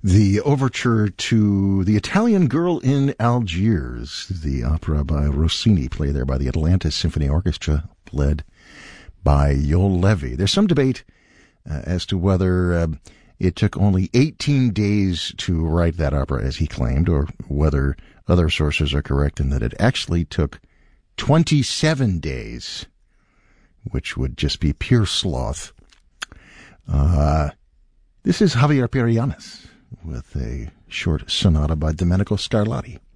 The overture to The Italian Girl in Algiers, the opera by Rossini, played there by the Atlanta Symphony Orchestra, led by Joel Levy. There's some debate as to whether it took only 18 days to write that opera, as he claimed, or whether other sources are correct in that it actually took 27 days, which would just be pure sloth. This is Javier Perianes with a short sonata by Domenico Scarlatti.